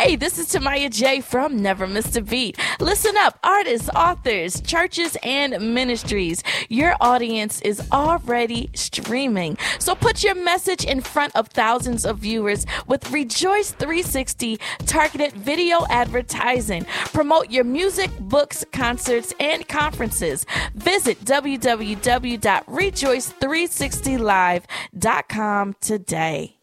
Hey, this is Tamaya J from Never Missed a Beat. Listen up, artists, authors, churches, and ministries. Your audience is already streaming. So put your message in front of thousands of viewers with Rejoice 360 targeted video advertising. Promote your music, books, concerts, and conferences. Visit www.rejoice360live.com today.